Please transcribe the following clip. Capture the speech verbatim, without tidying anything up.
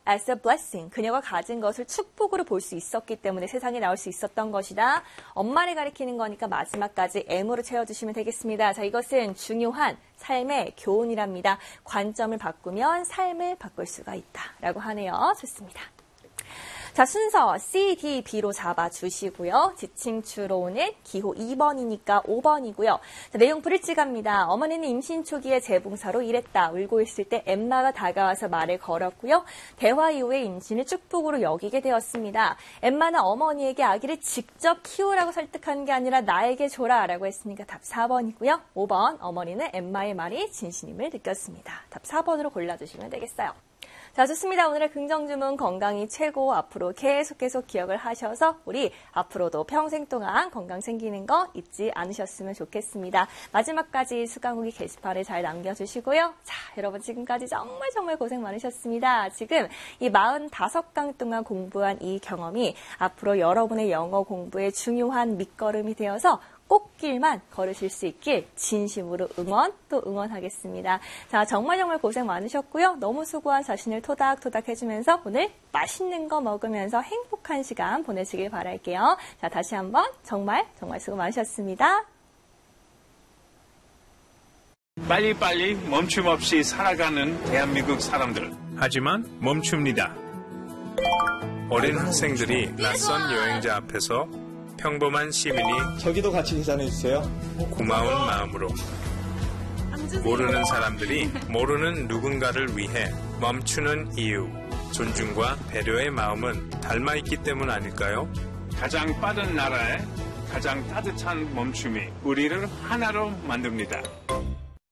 as a blessing. 그녀가 가진 것을 축복으로 볼 수 있었기 때문에 세상에 나올 수 있었던 것이다. 엄마를 가리키는 거니까 마지막까지 M으로 채워주시면 되겠습니다. 자, 이것은 중요한 삶의 교훈이랍니다. 관점을 바꾸면 삶을 바꿀 수가 있다라고 하네요. 좋습니다. 자, 순서 C, D, B로 잡아주시고요. 지칭추로 오는 기호 이 번이니까 오 번이고요. 자, 내용 불일치갑니다. 어머니는 임신 초기에 재봉사로 일했다. 울고 있을 때 엠마가 다가와서 말을 걸었고요. 대화 이후에 임신을 축복으로 여기게 되었습니다. 엠마는 어머니에게 아기를 직접 키우라고 설득한 게 아니라 나에게 줘라 라고 했으니까 답 사 번이고요. 오 번, 어머니는 엠마의 말이 진심임을 느꼈습니다. 답 사 번으로 골라주시면 되겠어요. 자, 좋습니다. 오늘의 긍정주문 건강이 최고. 앞으로 계속 계속 기억을 하셔서 우리 앞으로도 평생 동안 건강 챙기는 거 잊지 않으셨으면 좋겠습니다. 마지막까지 수강후기 게시판에 잘 남겨주시고요. 자, 여러분 지금까지 정말 정말 고생 많으셨습니다. 지금 이 사십오 강 동안 공부한 이 경험이 앞으로 여러분의 영어 공부에 중요한 밑거름이 되어서 꽃길만 걸으실 수 있길 진심으로 응원 또 응원하겠습니다. 자, 정말 정말 고생 많으셨고요. 너무 수고한 자신을 토닥토닥 해주면서 오늘 맛있는 거 먹으면서 행복한 시간 보내시길 바랄게요. 자, 다시 한번 정말 정말 수고 많으셨습니다. 빨리빨리 멈춤 없이 살아가는 대한민국 사람들. 하지만 멈춥니다. 어린 학생들이 낯선 여행자 앞에서 평범한 시민이 저기도 같이 계산해주세요. 고마운 마음으로 모르는 사람들이 모르는 누군가를 위해 멈추는 이유, 존중과 배려의 마음은 닮아있기 때문 아닐까요? 가장 빠른 나라에 가장 따뜻한 멈춤이 우리를 하나로 만듭니다.